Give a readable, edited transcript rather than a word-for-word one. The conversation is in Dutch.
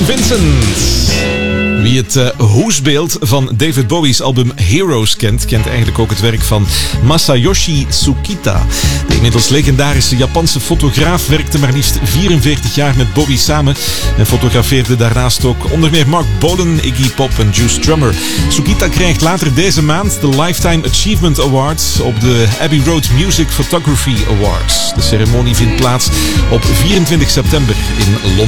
Vincent. Wie het hoesbeeld van David Bowie's album Heroes kent eigenlijk ook het werk van Masayoshi Tsukita. De inmiddels legendarische Japanse fotograaf werkte maar liefst 44 jaar met Bowie samen en fotografeerde daarnaast ook onder meer Mark Bolan, Iggy Pop en Juice Strummer. Tsukita krijgt later deze maand de Lifetime Achievement Award op de Abbey Road Music Photography Awards. De ceremonie vindt plaats op 24 september in Londen.